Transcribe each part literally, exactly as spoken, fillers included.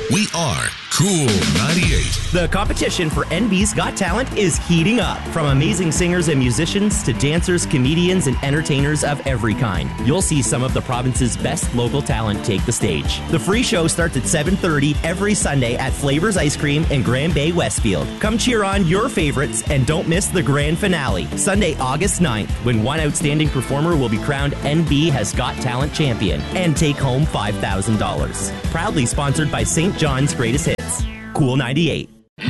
We are Cool ninety-eight. The competition for N B's Got Talent is heating up. From amazing singers and musicians to dancers, comedians, and entertainers of every kind. You'll see some of the province's best local talent take the stage. The free show starts at seven thirty every Sunday at Flavors Ice Cream in Grand Bay, Westfield. Come cheer on your favorites and don't miss the grand finale, Sunday, August ninth, when one outstanding performer will be crowned N B Has Got Talent champion and take home five thousand dollars. Proudly sponsored by Saint John's Greatest Hits. Cool ninety-eight.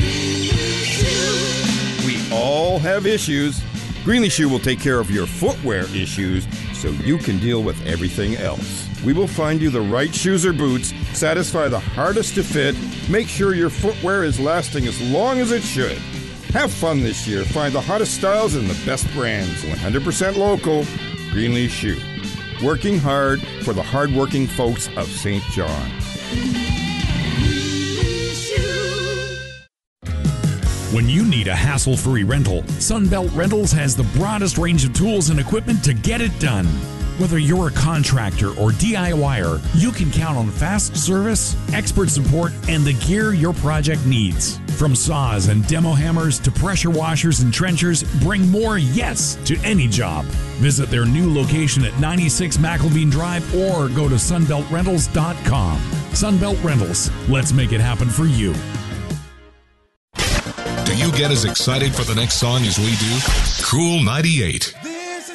We all have issues. Greenlee Shoe will take care of your footwear issues so you can deal with everything else. We will find you the right shoes or boots, satisfy the hardest to fit, make sure your footwear is lasting as long as it should. Have fun this year. Find the hottest styles and the best brands. one hundred percent local. Greenlee Shoe. Working hard for the hardworking folks of Saint John. When you need a hassle-free rental, Sunbelt Rentals has the broadest range of tools and equipment to get it done. Whether you're a contractor or DIYer, you can count on fast service, expert support, and the gear your project needs. From saws and demo hammers to pressure washers and trenchers, bring more yes to any job. Visit their new location at ninety-six McElveen Drive or go to sunbelt rentals dot com. Sunbelt Rentals. Let's make it happen for you. Do you get as excited for the next song as we do? Cool ninety-eight.